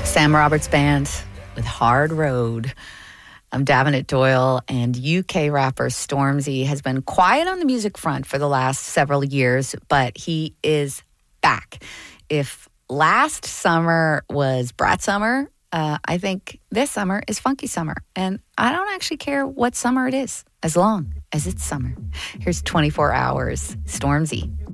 Sam Roberts Band with Hard Road. I'm Davenant Doyle, and UK rapper Stormzy has been quiet on the music front for the last several years, but he is back. If last summer was Brat Summer, I think this summer is Funky Summer. And I don't actually care what summer it is, as long as it's summer. Here's 24 Hours, Stormzy.